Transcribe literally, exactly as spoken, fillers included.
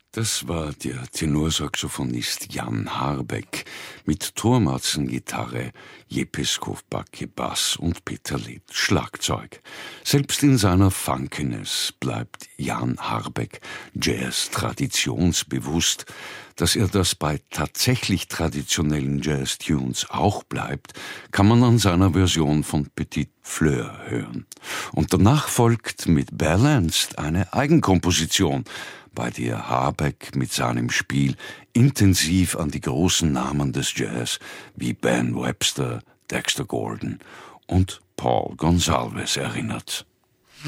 Das war der Tenorsaxophonist Jan Harbeck mit Thormatzen-Gitarre, Jeppes Kovbacke Bass und Peter Leth Schlagzeug. Selbst in seiner Funkiness bleibt Jan Harbeck Jazz traditionsbewusst. Dass er das bei tatsächlich traditionellen Jazz-Tunes auch bleibt, kann man an seiner Version von Petite Fleur hören. Und danach folgt mit Balanced eine Eigenkomposition, bei der Harbeck mit seinem Spiel intensiv an die großen Namen des Jazz wie Ben Webster, Dexter Gordon und Paul Gonsalves erinnert.